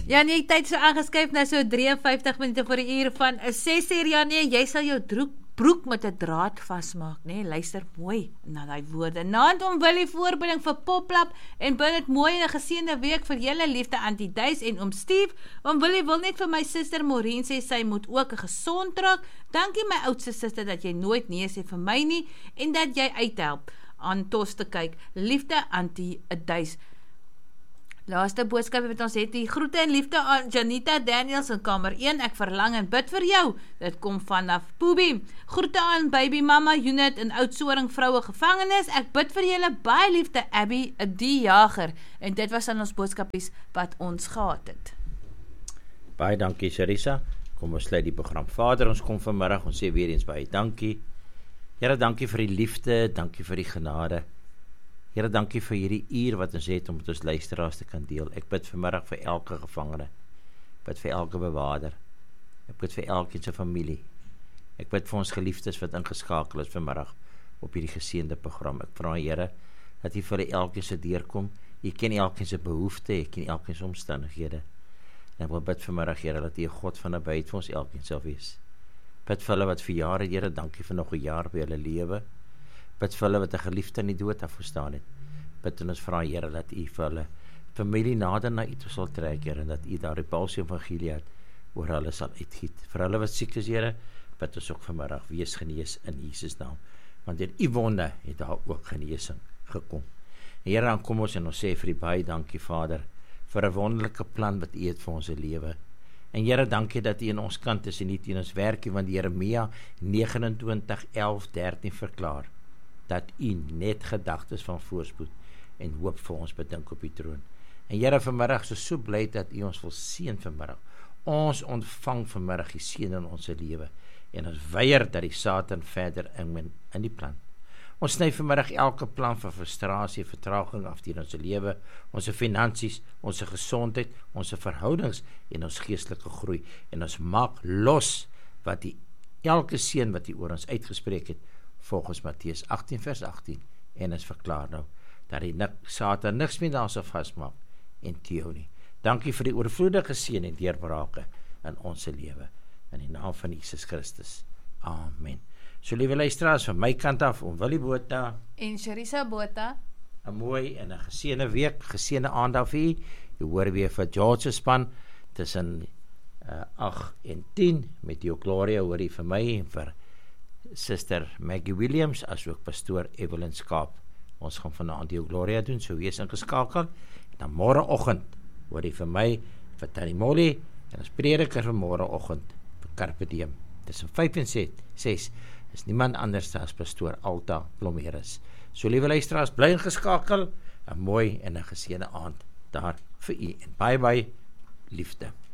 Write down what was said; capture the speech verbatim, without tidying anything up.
Ja nee, tyd so aangeskuif nou so drie en vyftig minute voor die uur van ses uur. Ja nee, jy sal jou droek broek met 'n draad vasmaak, nee, luister mooi na daai woorde. Naand om Willie voorbereiding vir Poplap en bin dit mooi en 'n geseënde week vir julle liefde Auntie Duis en oom Steve. Oom Willie wil net vir my suster Maureen sê sy moet ook gesond raak. Dankie my oudste suster dat jy nooit nee sê vir my nie en dat jy uithelp aan Tos te kyk. Liefde Auntie Duis. Laaste boodskap wat ons het, die groete en liefde aan Janita Daniels in kamer een, ek verlang en bid vir jou, dit kom vanaf Poebie. Groete aan baby mama Unit in Oudtshoorn vroue gevangenis, ek bid vir julle baie liefde Abby, die jager, en dit was aan ons boodskapies wat ons gehad het. Baie dankie Charissa, kom ons sluit die program. Vader, ons kom vanmiddag, ons sê weer eens baie dankie. Here, dankie vir die liefde, dankie vir die genade. Here, dankie vir hierdie uur wat ons het om met ons luisteraars te kan deel. Ek bid vanmiddag vir elke gevangene. Ek bid vir elke bewaarder. Ek bid vir elkeen se familie. Ek bid vir ons geliefdes wat ingeskakel is vanmiddag op hierdie geseënde program. Ek vra Here dat U vir elkeen se deurkom. U ken elkeen se behoeftes, U ken elkeen se omstandighede. En ek wil bid vanmiddag Here dat U 'n God van nabyheid vir ons elkeen sal wees. Bid vir hulle wat verjaar het, Here, dankie vir nog 'n jaar by hulle lewe. Bid vir hulle wat 'n geliefde in die dood afgestaan het. Bid en ons vra Here dat U vir hulle familie nader na U toe sal trek, Here, en dat U daar die Paulus evangelie uit oor hulle sal uitgiet. Vir hulle wat siek is, Here, bid ons ook vanmiddag, wees genees in Jesus naam. Want deur U wonde het daar ook genesing gekom. En Here, dan kom ons en ons sê vir U baie dankie, Vader, vir 'n wonderlike plan wat U het vir ons lewe. En Here, dankie dat U in ons kant is en nie teen ons werkie, want Jeremia negenentwintig elf dertien verklaar dat U net gedagtes van voorspoed en hoop vir ons bedink op die troon. En Here, vanmiddag so so bly dat U ons wil seën vanmiddag. Ons ontvang vanmiddag die seën in ons lewe en ons weier dat die Satan verder in in die plan. Ons sny vanmiddag elke plan van frustrasie, vertraging af teen ons lewe, ons finansies, ons gesondheid, ons verhoudings en ons geestelike groei. En ons maak los wat die elke seën wat U oor ons uitgespreek het volgens Matteus agttien vers agttien en is verklaar nou dat die nik, Satan niks meer daar sal vasmaak en teo nie. Dankie vir die oorvloedige seën en deurbrake in ons lewe in die naam van Jesus Christus. Amen. So liewe luisteraars, van my kant af, om Willie Botha en Charissa Botha, 'n mooi en 'n geseënde week, geseënde aand af vir u. Jy hoor weer vir George se span tussen uh, agt en tien met jou Gloria, hoor jy vir my en vir Sister Maggie Williams, as ook pastoor Evelyn Skaap. Ons gaan vanaand jou Gloria doen, so wees ingeskakel. En dan môreoggend hoor jy vir my, vir Tannie Molly, en ons prediker vir môreoggend vir Carpe Diem. Tussen vyf en ses is niemand anders as pastoor Alta Plomeres. So liewe luisteraars, bly ingeskakel, 'n mooi en 'n geseënde aand daar vir u en baie baie liefde.